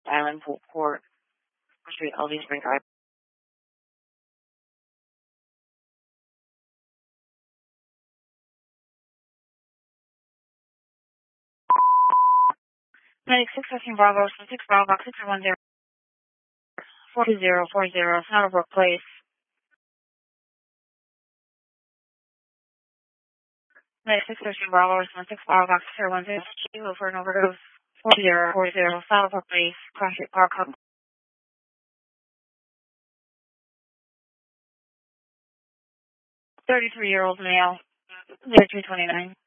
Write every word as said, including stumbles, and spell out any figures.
Island Port Street, L D Spring Drive. Medic six fifteen Bravo, six Bravo, six one zero four two zero four zero, Saddlebrook Place. Medic six fifteen Bravo, six Bravo, six one zero two for an overdose. four zero four zero, Saddlebrook Place, Cross Street Park Hub. thirty-three-year-old male, zero two twenty-nine.